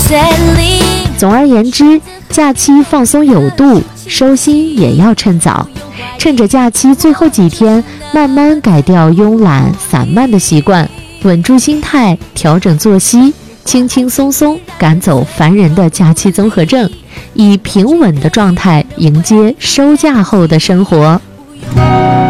总而言之，假期放松有度，收心也要趁早。趁着假期最后几天，慢慢改掉慵懒散漫的习惯，稳住心态，调整作息，轻轻松松赶走烦人的假期综合症，以平稳的状态迎接收假后的生活。